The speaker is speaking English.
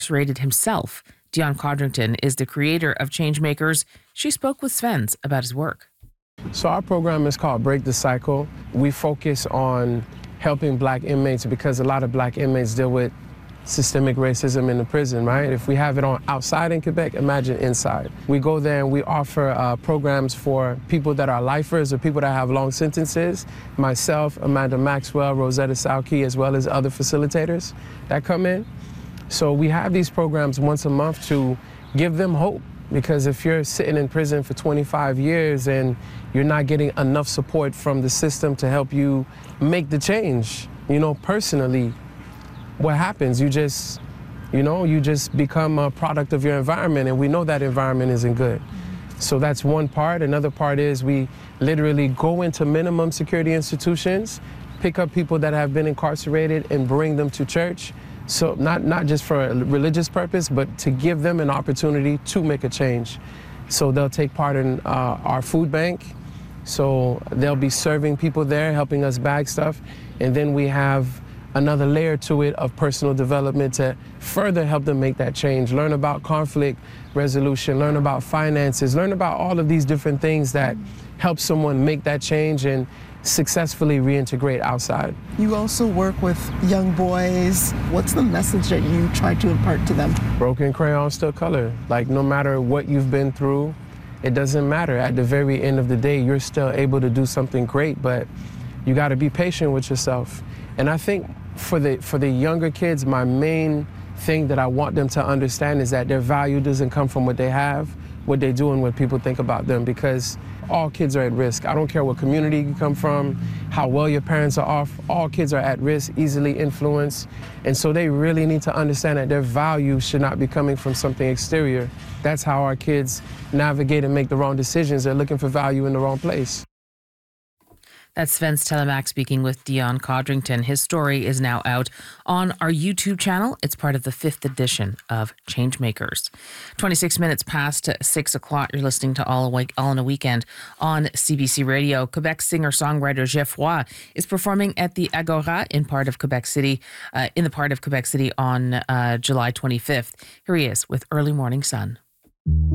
Rated himself. Dion Codrington is the creator of Changemakers. She spoke with Svens about his work. So our program is called Break the Cycle. We focus on helping black inmates because a lot of black inmates deal with systemic racism in the prison, right? If we have it on outside in Quebec, imagine inside. We go there and we offer programs for people that are lifers or people that have long sentences. Myself, Amanda Maxwell, Rosetta Salkey, as well as other facilitators that come in. So we have these programs once a month to give them hope, because if you're sitting in prison for 25 years and you're not getting enough support from the system to help you make the change, personally, what happens? You just become a product of your environment, and we know that environment isn't good. So that's one part. Another part is we literally go into minimum security institutions, pick up people that have been incarcerated and bring them to church. So not just for a religious purpose, but to give them an opportunity to make a change. So they'll take part in our food bank. So they'll be serving people there, helping us bag stuff. And then we have another layer to it of personal development to further help them make that change. Learn about conflict resolution, learn about finances, learn about all of these different things that help someone make that change and successfully reintegrate outside. You also work with young boys. What's the message that you try to impart to them? Broken crayon still color. Like, no matter what you've been through, it doesn't matter. At the very end of the day, you're still able to do something great, but you got to be patient with yourself. And I think for the younger kids, my main thing that I want them to understand is that their value doesn't come from what they have, what they do, and what people think about them, because all kids are at risk. I don't care what community you come from, how well your parents are off, all kids are at risk, easily influenced. And so they really need to understand that their value should not be coming from something exterior. That's how our kids navigate and make the wrong decisions. They're looking for value in the wrong place. That's Svens Telemaque speaking with Dion Codrington. His story is now out on our YouTube channel. It's part of the 5th edition of Changemakers. 26 minutes past 6 o'clock. You're listening to All in a Weekend on CBC Radio. Quebec singer-songwriter Jeff Roy is performing at the Agora in the part of Quebec City on July 25th. Here he is with Early Morning Sun.